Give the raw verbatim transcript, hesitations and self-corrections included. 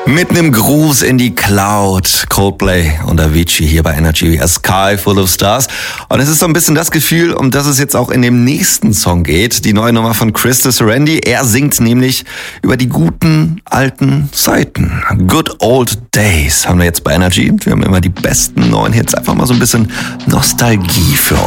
Mit einem Gruß in die Cloud, Coldplay und Avicii hier bei Energy, A Sky Full of Stars. Und es ist so ein bisschen das Gefühl, um das es jetzt auch in dem nächsten Song geht, die neue Nummer von Krista Serendi. Er singt nämlich über die guten alten Zeiten. Good Old Days haben wir jetzt bei Energy. Wir haben immer die besten neuen Hits, einfach mal so ein bisschen Nostalgie für